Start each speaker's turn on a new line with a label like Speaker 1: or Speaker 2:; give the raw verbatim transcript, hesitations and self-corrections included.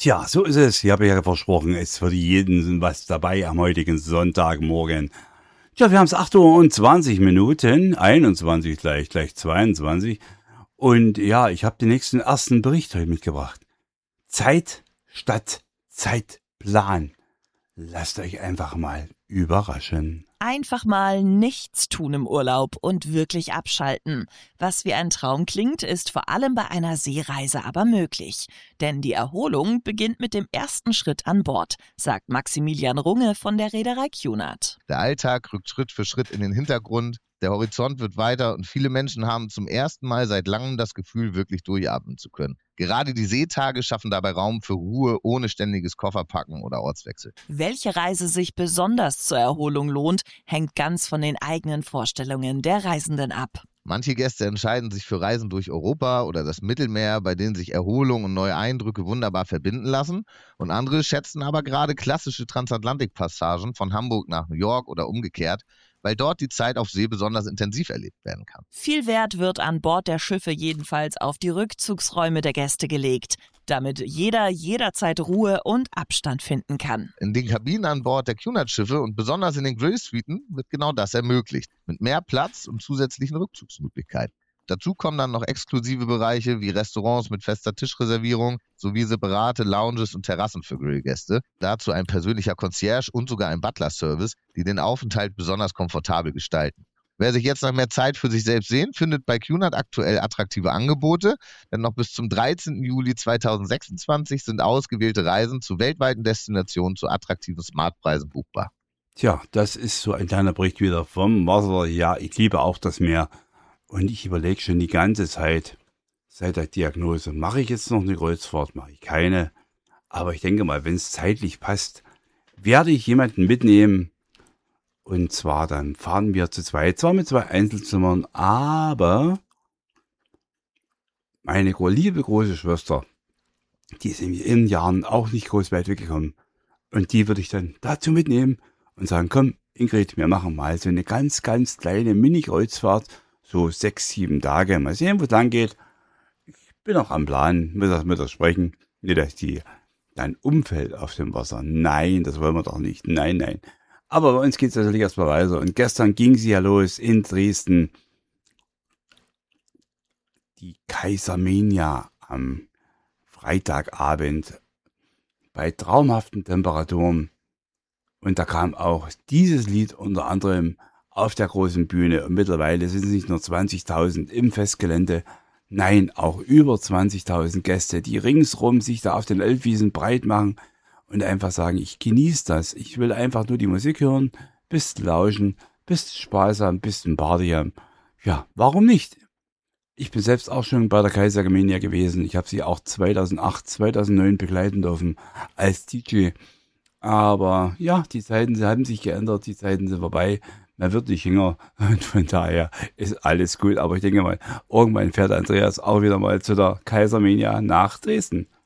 Speaker 1: Tja, so ist es. Ich habe ja versprochen, es ist für jeden was dabei am heutigen Sonntagmorgen. Tja, wir haben es acht Uhr und zwanzig Minuten, einundzwanzig gleich, gleich zweiundzwanzig. Und ja, ich habe den nächsten ersten Bericht heute mitgebracht. Zeit statt Zeitplan. Lasst euch einfach mal überraschen.
Speaker 2: Einfach mal nichts tun im Urlaub und wirklich abschalten. Was wie ein Traum klingt, ist vor allem bei einer Seereise aber möglich. Denn die Erholung beginnt mit dem ersten Schritt an Bord, sagt Maximilian Runge von der Reederei Cunard.
Speaker 3: Der Alltag rückt Schritt für Schritt in den Hintergrund, der Horizont wird weiter und viele Menschen haben zum ersten Mal seit langem das Gefühl, wirklich durchatmen zu können. Gerade die Seetage schaffen dabei Raum für Ruhe ohne ständiges Kofferpacken oder Ortswechsel.
Speaker 2: Welche Reise sich besonders zur Erholung lohnt, hängt ganz von den eigenen Vorstellungen der Reisenden ab.
Speaker 3: Manche Gäste entscheiden sich für Reisen durch Europa oder das Mittelmeer, bei denen sich Erholung und neue Eindrücke wunderbar verbinden lassen. Und andere schätzen aber gerade klassische Transatlantikpassagen von Hamburg nach New York oder umgekehrt, weil dort die Zeit auf See besonders intensiv erlebt werden kann.
Speaker 2: Viel Wert wird an Bord der Schiffe jedenfalls auf die Rückzugsräume der Gäste gelegt, damit jeder jederzeit Ruhe und Abstand finden kann.
Speaker 3: In den Kabinen an Bord der Cunard-Schiffe und besonders in den Grey-Suiten wird genau das ermöglicht, mit mehr Platz und zusätzlichen Rückzugsmöglichkeiten. Dazu kommen dann noch exklusive Bereiche wie Restaurants mit fester Tischreservierung sowie separate Lounges und Terrassen für Grillgäste. Dazu ein persönlicher Concierge und sogar ein Butler-Service, die den Aufenthalt besonders komfortabel gestalten. Wer sich jetzt nach mehr Zeit für sich selbst sehnt, findet bei Cunard aktuell attraktive Angebote, denn noch bis zum dreizehnten Juli zweitausendsechsundzwanzig sind ausgewählte Reisen zu weltweiten Destinationen zu attraktiven Smartpreisen buchbar.
Speaker 1: Tja, das ist so ein kleiner Bericht wieder vom Wasser. Ja, ich liebe auch das Meer. Und ich überlege schon die ganze Zeit, seit der Diagnose, mache ich jetzt noch eine Kreuzfahrt, mache ich keine. Aber ich denke mal, wenn es zeitlich passt, werde ich jemanden mitnehmen. Und zwar dann fahren wir zu zweit, zwar mit zwei Einzelzimmern, aber meine gro- liebe große Schwester, die ist in den Jahren auch nicht groß weit weggekommen. Und die würde ich dann dazu mitnehmen und sagen, komm Ingrid, wir machen mal so eine ganz, ganz kleine Mini-Kreuzfahrt, so sechs, sieben Tage, mal sehen, wo es lang geht. Ich bin auch am Plan, muss das mit ihr sprechen. Nicht, dass die dann umfällt auf dem Wasser. Nein, das wollen wir doch nicht. Nein, nein. Aber bei uns geht es natürlich erstmal weiter. Und gestern ging sie ja los in Dresden. Die Kaisermania am Freitagabend bei traumhaften Temperaturen. Und da kam auch dieses Lied unter anderem auf der großen Bühne. Und mittlerweile sind es nicht nur zwanzigtausend im Festgelände, nein, auch über zwanzigtausend Gäste, die ringsrum sich da auf den Elbwiesen breit machen und einfach sagen, ich genieße das. Ich will einfach nur die Musik hören, bisschen lauschen, bisschen Spaß haben, bisschen Party haben. Ja, warum nicht? Ich bin selbst auch schon bei der Kaisermania gewesen. Ich habe sie auch zweitausendacht, zweitausendneun begleiten dürfen als D J. Aber ja, die Zeiten sie haben sich geändert, die Zeiten sind vorbei. Man wird nicht jünger und von daher ist alles gut. Aber ich denke mal, irgendwann fährt Andreas auch wieder mal zu der Kaisermania nach Dresden.